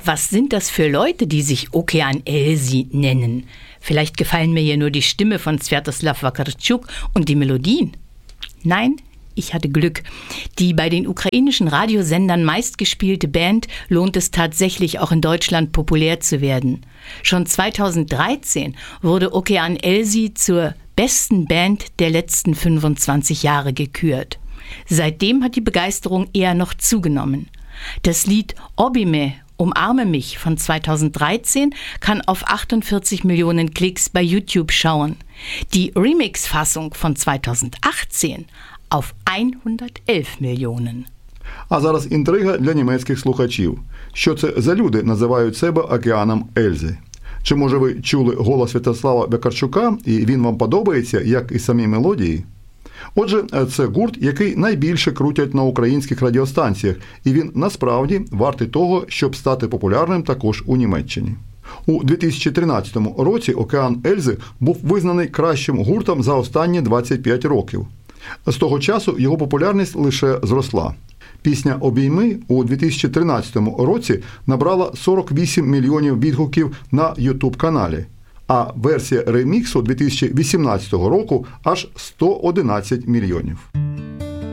Was sind das für Leute, die sich Okean Elzy nennen? Vielleicht gefallen mir hier nur die Stimme von Sviatoslav Vakarchuk und die Melodien. Nein, ich hatte Glück. Die bei den ukrainischen Radiosendern meistgespielte Band lohnt es tatsächlich auch in Deutschland populär zu werden. Schon 2013 wurde Okean Elzy zur besten Band der letzten 25 Jahre gekürt. Seitdem hat die Begeisterung eher noch zugenommen. Das Lied Obime, Umarme mich von 2013 kann auf 48 Millionen Klicks bei YouTube schauen. Die Remix-Fassung von 2018 auf 111 мільйонів. А зараз інтрига для німецьких слухачів. Що це за люди називають себе Океаном Ельзи? Чи, може, ви чули голос Святослава Вакарчука, і він вам подобається, як і самі мелодії? Отже, це гурт, який найбільше крутять на українських радіостанціях, і він насправді вартий того, щоб стати популярним також у Німеччині. У 2013 році Океан Ельзи був визнаний кращим гуртом за останні 25 років. З того часу його популярність лише зросла. Пісня «Обійми» у 2013 році набрала 48 мільйонів відгуків на YouTube-каналі, а версія реміксу 2018 року аж 111 мільйонів.